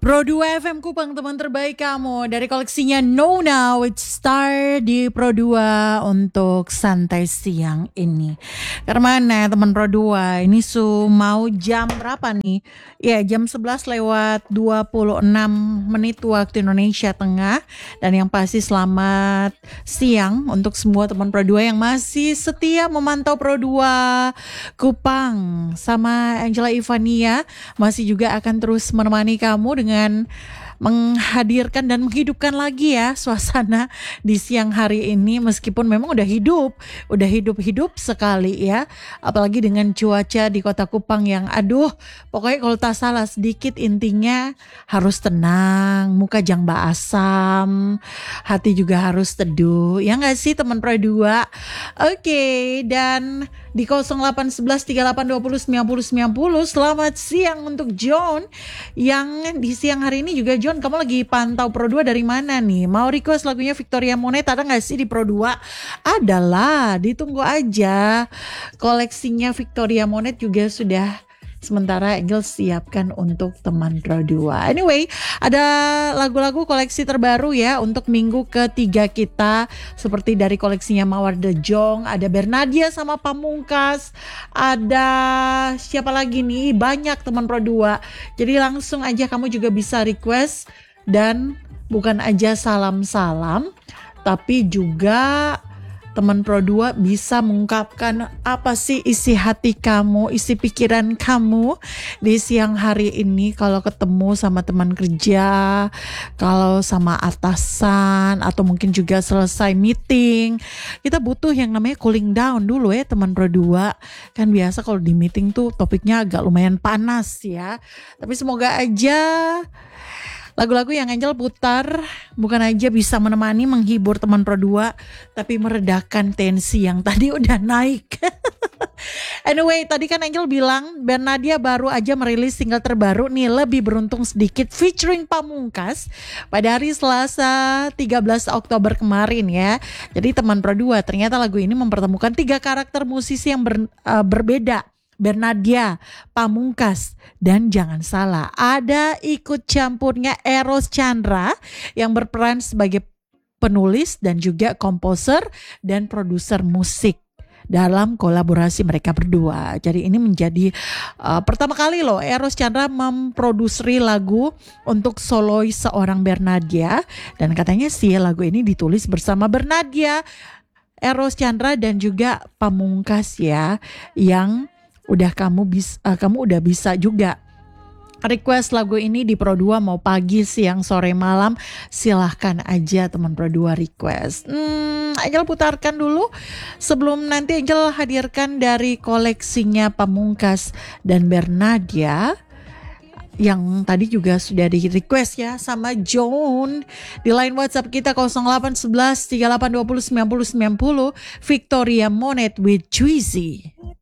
Pro 2 FM Kupang, teman terbaik kamu dari koleksinya Nona with Star di Pro 2 untuk santai siang ini. Karena teman Pro 2 ini mau jam berapa nih? Ya jam 11 lewat 26 menit waktu Indonesia Tengah. Dan yang pasti selamat siang untuk semua teman Pro 2 yang masih setia memantau Pro 2 Kupang. Sama Angela Ivania masih juga akan terus menemani kamu dengan menghadirkan dan menghidupkan lagi ya suasana di siang hari ini, meskipun memang udah hidup sekali ya, apalagi dengan cuaca di Kota Kupang yang pokoknya kalau tak salah sedikit intinya harus tenang, muka jangan basam, hati juga harus teduh, ya nggak sih teman Pro 2? Oke, dan di 0811 38 20 90 90 selamat siang untuk John yang di siang hari ini juga. John, kamu lagi pantau Pro 2 dari mana nih? Mau request lagunya Victoria Monet ada gak sih di Pro 2? Adalah, ditunggu aja. Koleksinya Victoria Monet juga sudah sementara Angel siapkan untuk teman Pro 2. Anyway, ada lagu-lagu koleksi terbaru ya untuk minggu ketiga kita, seperti dari koleksinya Mawar De Jong, ada Bernadia sama Pamungkas, ada siapa lagi nih? Banyak teman Pro 2. Jadi langsung aja kamu juga bisa request, dan bukan aja salam-salam, tapi juga teman Pro 2 bisa mengungkapkan apa sih isi hati kamu, isi pikiran kamu di siang hari ini kalau ketemu sama teman kerja, kalau sama atasan, atau mungkin juga selesai meeting. Kita butuh yang namanya cooling down dulu ya teman Pro 2. Kan biasa kalau di meeting tuh topiknya agak lumayan panas ya. Tapi semoga aja lagu-lagu yang Angel putar bukan aja bisa menemani, menghibur teman Pro 2, tapi meredakan tensi yang tadi udah naik. Anyway, tadi kan Angel bilang Bernadia baru aja merilis single terbaru nih, Lebih Beruntung Sedikit featuring Pamungkas pada hari Selasa 13 Oktober kemarin ya. Jadi teman Pro 2, ternyata lagu ini mempertemukan 3 karakter musisi yang berbeda. Bernadia, Pamungkas, dan jangan salah ada ikut campurnya Eros Chandra yang berperan sebagai penulis dan juga komposer dan produser musik dalam kolaborasi mereka berdua. Jadi ini menjadi pertama kali loh Eros Chandra memproduksi lagu untuk solois seorang Bernadia, dan katanya sih lagu ini ditulis bersama Bernadia, Eros Chandra, dan juga Pamungkas ya, yang kamu udah bisa juga request lagu ini di Pro 2 mau pagi, siang, sore, malam. Silahkan aja teman Pro 2 request. Angel putarkan dulu sebelum nanti Angel hadirkan dari koleksinya Pamungkas dan Bernadia yang tadi juga sudah di request ya sama John di line WhatsApp kita 0811 38 20 90 90 Victoria Monet with Juicy.